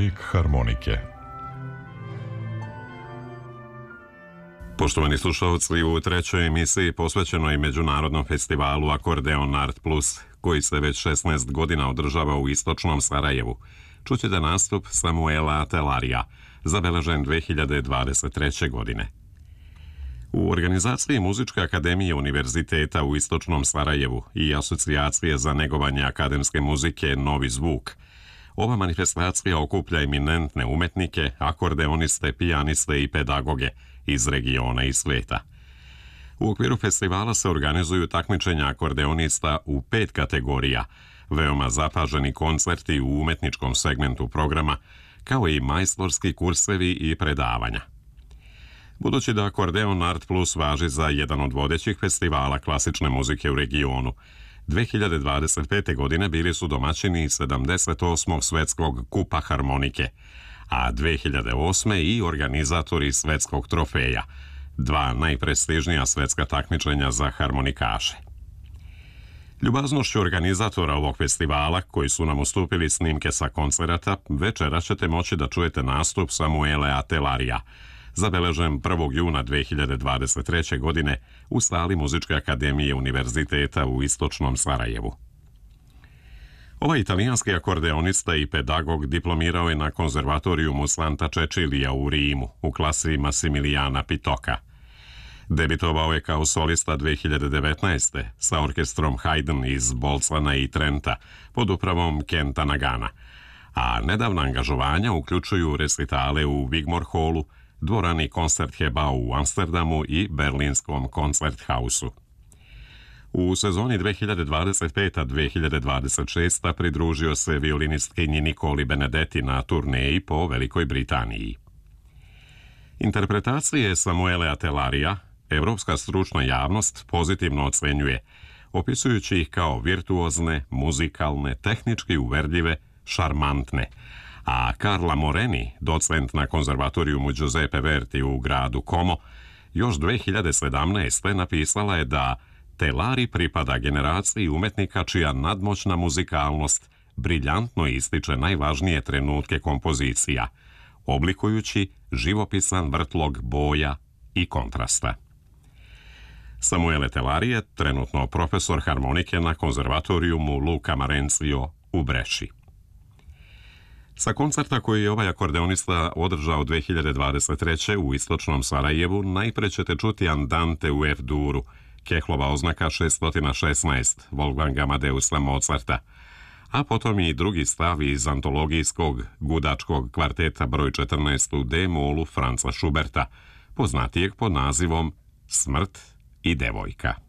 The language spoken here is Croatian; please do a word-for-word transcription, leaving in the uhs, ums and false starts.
Lik harmonike. Poštovani slušalci, u trećoj emisiji posvećenoj Međunarodnom festivalu Akordeon Art Plus, koji se već šesnaest godina održava u istočnom Sarajevu, čućete nastup Samuela Atelarija, zabeležen dve hiljade dvadeset treće. godine. U organizaciji Muzičke akademije Univerziteta u istočnom Sarajevu i Asocijacije za negovanje akademske muzike Novi zvuk, ova manifestacija okuplja eminentne umetnike, akordeoniste, pijaniste i pedagoge iz regiona i sveta. U okviru festivala se organizuju takmičenja akordeonista u pet kategorija, veoma zapaženi koncerti u umetničkom segmentu programa, kao i majstorski kursevi i predavanja. Budući da Akordeon Art Plus važi za jedan od vodećih festivala klasične muzike u regionu, dve hiljade dvadeset pete. godine bili su domaćini sedamdeset osmog svetskog kupa harmonike, a dve hiljade osme. i organizatori svetskog trofeja, dva najprestižnija svetska takmičenja za harmonikaše. Ljubaznošću organizatora ovog festivala, koji su nam ustupili snimke sa koncerata, večera ćete moći da čujete nastup Samuele Atelarija, zabeležen prvog juna dve hiljade dvadeset treće. godine u sali Muzičke akademije Univerziteta u istočnom Sarajevu. Ovaj italijanski akordeonista i pedagog diplomirao je na konzervatorijumu Santa Cecilija u Rimu u klasi Massimiliana Pitoka. Debitovao je kao solista dve hiljade devetnaeste. sa orkestrom Haydn iz Bolzana i Trenta pod upravom Kenta Nagana, a nedavna angažovanja uključuju resitale u Wigmore Hallu, dvorani Koncerthebau u Amsterdamu i berlinskom Koncerthausu. U sezoni dve hiljade dvadeset pete. dve hiljade dvadeset šeste. pridružio se violinistkinji Nikoli Benedetti na turneji po Velikoj Britaniji. Interpretacije Samuele Atelarija evropska stručna javnost pozitivno ocenjuje, opisujući ih kao virtuozne, muzikalne, tehnički uverljive, šarmantne, a Carla Moreni, docent na konzervatorijumu Giuseppe Verdi u gradu Como, još dve hiljade sedamnaeste. napisala je da Telari pripada generaciji umetnika čija nadmoćna muzikalnost briljantno ističe najvažnije trenutke kompozicija, oblikujući živopisan vrtlog boja i kontrasta. Samuele Telari je trenutno profesor harmonike na konzervatorijumu Luca Marenzio u Breši. Sa koncerta koji je ovaj akordeonista održao dve hiljade dvadeset treće. u istočnom Sarajevu najpre ćete čuti Andante u F-duru, Kehlova oznaka šesto šesnaest Wolfganga Amadeusa Mozarta, a potom i drugi stav iz antologijskog gudačkog kvarteta broj četrnaest u D-molu Franza Schuberta, poznatijeg pod nazivom Smrt i devojka.